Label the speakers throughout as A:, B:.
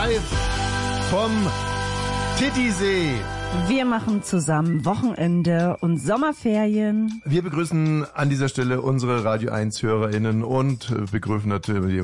A: live vom Titisee.
B: Wir machen zusammen Wochenende und Sommerferien.
A: Wir begrüßen an dieser Stelle unsere Radio 1 HörerInnen und begrüßen natürlich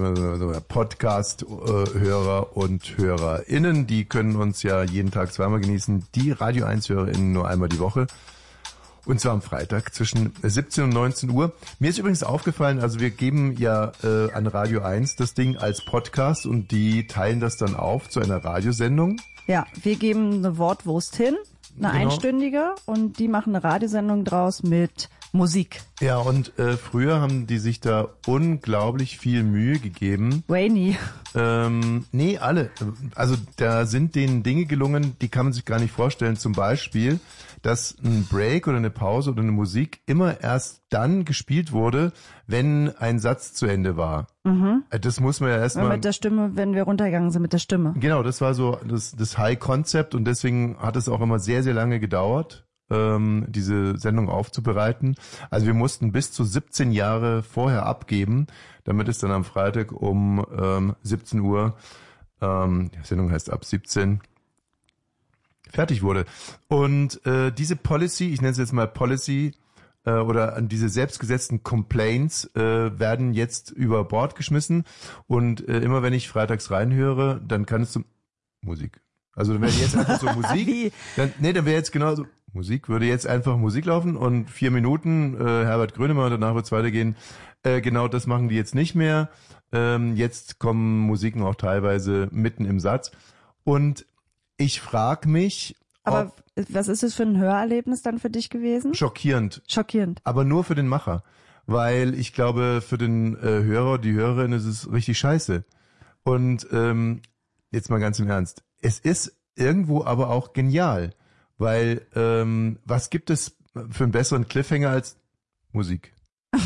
A: Podcast-Hörer und HörerInnen. Die können uns ja jeden Tag zweimal genießen. Die Radio 1 HörerInnen nur einmal die Woche. Und zwar am Freitag zwischen 17 und 19 Uhr. Mir ist übrigens aufgefallen, also wir geben ja an Radio 1 das Ding als Podcast und die teilen das dann auf zu einer Radiosendung.
B: Ja, wir geben eine Wortwurst hin, eine einstündige, und die machen eine Radiosendung draus mit Musik.
A: Ja, und früher haben die sich da unglaublich viel Mühe gegeben.
B: Wayne.
A: Nee, alle. Also da sind denen Dinge gelungen, die kann man sich gar nicht vorstellen. Zum Beispiel, dass ein Break oder eine Pause oder eine Musik immer erst dann gespielt wurde, wenn ein Satz zu Ende war. Mhm. Das muss man ja erstmal...
B: Mit der Stimme, wenn wir runtergegangen sind mit der Stimme.
A: Genau, das war so das High-Concept und deswegen hat es auch immer sehr, sehr lange gedauert, diese Sendung aufzubereiten. Also wir mussten bis zu 17 Jahre vorher abgeben, damit es dann am Freitag um 17 Uhr, die Sendung heißt ab 17, fertig wurde. Und diese Policy, ich nenne es jetzt mal Policy, oder an diese selbstgesetzten Complaints werden jetzt über Bord geschmissen. Und immer wenn ich freitags reinhöre, dann kann es Musik. Also dann wäre jetzt einfach so Musik. Dann wäre jetzt genau so, Musik würde jetzt einfach Musik laufen und 4 Minuten Herbert Grönemeyer und danach wird es weitergehen. Genau das machen die jetzt nicht mehr. Jetzt kommen Musiken auch teilweise mitten im Satz. Und ich frage mich...
B: Aber was ist es für ein Hörerlebnis dann für dich gewesen?
A: Schockierend.
B: Schockierend.
A: Aber nur für den Macher. Weil ich glaube, für den Hörer, die Hörerin ist es richtig scheiße. Und jetzt mal ganz im Ernst. Es ist irgendwo aber auch genial. Weil was gibt es für einen besseren Cliffhanger als Musik?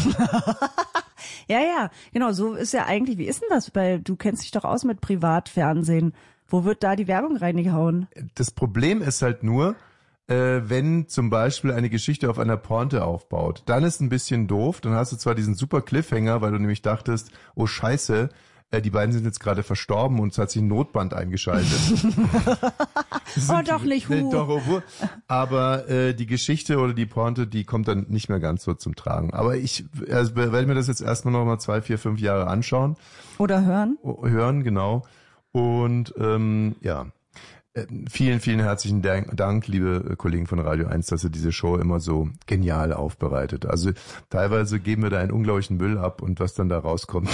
B: Ja, genau. So ist ja eigentlich, wie ist denn das? Weil du kennst dich doch aus mit Privatfernsehen. Wo wird da die Werbung reingehauen? Das
A: Problem ist halt nur, wenn zum Beispiel eine Geschichte auf einer Pointe aufbaut, dann ist ein bisschen doof, dann hast du zwar diesen super Cliffhanger, weil du nämlich dachtest, oh Scheiße, die beiden sind jetzt gerade verstorben und es hat sich ein Notband eingeschaltet.
B: Oh, doch nicht,
A: Doch, aber die Geschichte oder die Pointe, die kommt dann nicht mehr ganz so zum Tragen. Aber ich werde mir das jetzt erstmal noch mal 2, 4, 5 Jahre anschauen.
B: Oder hören.
A: Hören, genau. Und vielen, vielen herzlichen Dank, liebe Kollegen von Radio 1, dass ihr diese Show immer so genial aufbereitet. Also teilweise geben wir da einen unglaublichen Müll ab und was dann da rauskommt.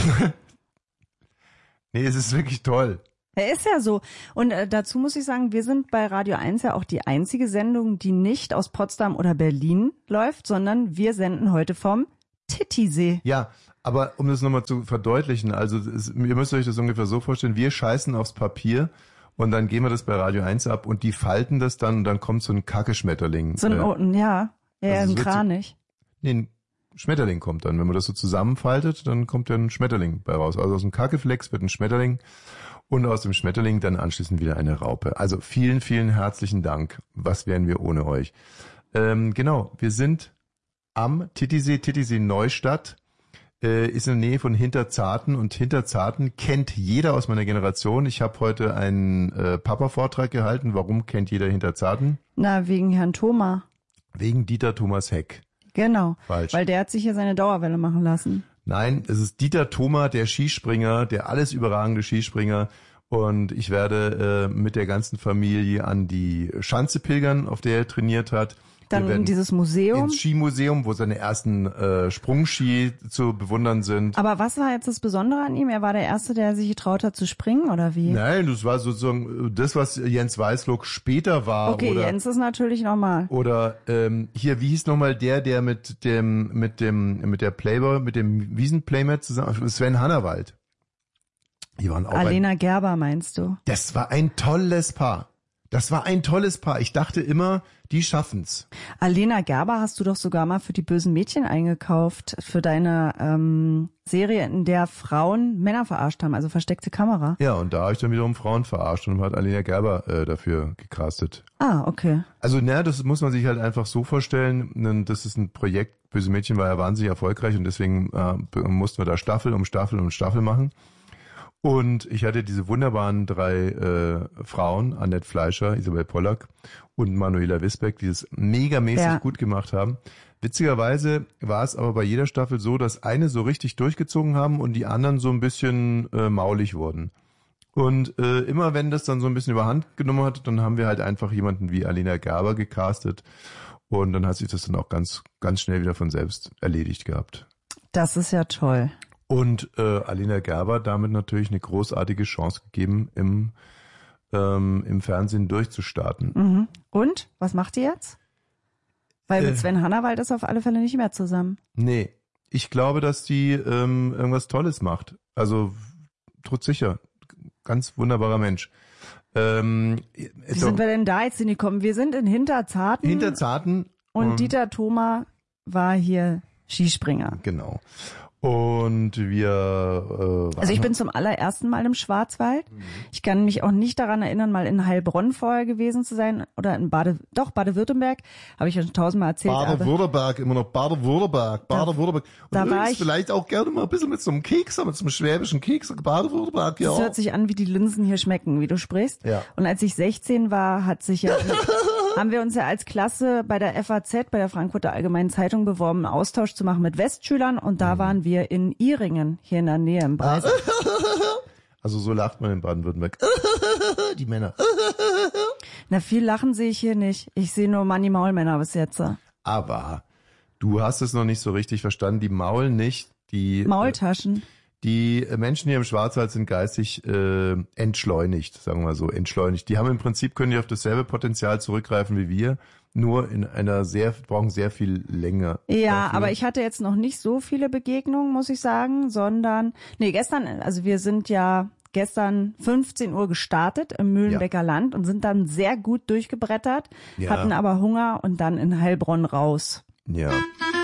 A: Nee, es ist wirklich toll.
B: Er ist ja so. Und dazu muss ich sagen, wir sind bei Radio 1 ja auch die einzige Sendung, die nicht aus Potsdam oder Berlin läuft, sondern wir senden heute vom Titisee.
A: Ja, aber um das nochmal zu verdeutlichen, also ihr müsst euch das ungefähr so vorstellen, wir scheißen aufs Papier und dann gehen wir das bei Radio 1 ab und die falten das dann und dann kommt so ein Kacke-Schmetterling.
B: So ein, ein Kranich.
A: Ein Schmetterling kommt dann. Wenn man das so zusammenfaltet, dann kommt ja ein Schmetterling bei raus. Also aus dem Kackeflex wird ein Schmetterling und aus dem Schmetterling dann anschließend wieder eine Raupe. Also vielen, vielen herzlichen Dank. Was wären wir ohne euch? Genau, wir sind am Titisee Neustadt. Ist in der Nähe von Hinterzarten und Hinterzarten kennt jeder aus meiner Generation. Ich habe heute einen Papa-Vortrag gehalten. Warum kennt jeder Hinterzarten?
B: Na, wegen Herrn Thoma.
A: Wegen Dieter Thomas Heck.
B: Genau,
A: falsch.
B: Weil der hat sich hier seine Dauerwelle machen lassen.
A: Nein, es ist Dieter Thoma, der Skispringer, der alles überragende Skispringer. Und ich werde mit der ganzen Familie an die Schanze pilgern, auf der er trainiert hat.
B: Dann in dieses Museum.
A: Ins Skimuseum, wo seine ersten Sprungski zu bewundern sind.
B: Aber was war jetzt das Besondere an ihm? Er war der Erste, der sich getraut hat zu springen, oder wie?
A: Nein, das war sozusagen das, was Jens Weißlock später war.
B: Okay,
A: oder,
B: Jens ist natürlich normal.
A: Oder hier, wie hieß nochmal der mit der Playboy, mit dem Wiesenplaymat zusammen, Sven Hannawald. Die waren auch
B: Alena Gerber, meinst du?
A: Das war ein tolles Paar. Ich dachte immer, die schaffen's.
B: Alena Gerber hast du doch sogar mal für die bösen Mädchen eingekauft, für deine Serie, in der Frauen Männer verarscht haben, also versteckte Kamera.
A: Ja, und da habe ich dann wiederum Frauen verarscht und hat Alena Gerber dafür gecastet.
B: Ah, okay.
A: Also das muss man sich halt einfach so vorstellen, das ist ein Projekt, Böse Mädchen war ja wahnsinnig erfolgreich und deswegen mussten wir da Staffel um Staffel um Staffel machen. Und ich hatte diese wunderbaren 3 Frauen, Annette Fleischer, Isabel Pollack und Manuela Wisbeck, die das megamäßig gut gemacht haben. Witzigerweise war es aber bei jeder Staffel so, dass eine so richtig durchgezogen haben und die anderen so ein bisschen maulig wurden. Und immer wenn das dann so ein bisschen überhand genommen hat, dann haben wir halt einfach jemanden wie Alina Gerber gecastet und dann hat sich das dann auch ganz, ganz schnell wieder von selbst erledigt gehabt.
B: Das ist ja toll.
A: Und Alina Gerber damit natürlich eine großartige Chance gegeben, im Fernsehen durchzustarten.
B: Mhm. Und? Was macht die jetzt? Weil mit Sven Hannawald ist auf alle Fälle nicht mehr zusammen.
A: Nee, ich glaube, dass die irgendwas Tolles macht. Also, sicher. Ganz wunderbarer Mensch.
B: Wie sind wir denn da jetzt hingekommen? Wir sind in Hinterzarten.
A: Hinterzarten.
B: Und Dieter Thoma war hier Skispringer.
A: Genau. Und wir
B: also ich bin zum allerersten Mal im Schwarzwald. Ich kann mich auch nicht daran erinnern, mal in Heilbronn vorher gewesen zu sein oder in Baden-Württemberg. Habe ich ja schon 1000-mal erzählt.
A: Baden-Württemberg, immer noch Baden-Württemberg. Und
B: da war ich
A: vielleicht auch gerne mal ein bisschen mit so einem Keks, mit so einem schwäbischen Keks, Baden-Württemberg, ja.
B: Das hört sich an, wie die Linsen hier schmecken, wie du sprichst.
A: Ja.
B: Und als ich 16 war, haben wir uns ja als Klasse bei der FAZ, bei der Frankfurter Allgemeinen Zeitung beworben, einen Austausch zu machen mit Westschülern und da waren wir in Ihringen, hier in der Nähe im Breisach.
A: Also so lacht man in Baden-Württemberg. Die Männer.
B: Na, viel lachen sehe ich hier nicht. Ich sehe nur Manni-Maul-Männer bis jetzt.
A: Aber du hast es noch nicht so richtig verstanden. Die maulen nicht. Die
B: Maultaschen.
A: Die Menschen hier im Schwarzwald sind geistig entschleunigt, sagen wir mal so, entschleunigt. Die haben im Prinzip, können die auf dasselbe Potenzial zurückgreifen wie wir, nur in einer brauchen sehr viel länger.
B: Ja, dafür. Aber ich hatte jetzt noch nicht so viele Begegnungen, muss ich sagen, sondern, gestern, also wir sind ja gestern 15 Uhr gestartet im Mühlenbecker Land und sind dann sehr gut durchgebrettert, hatten aber Hunger und dann in Heilbronn raus.
A: Ja.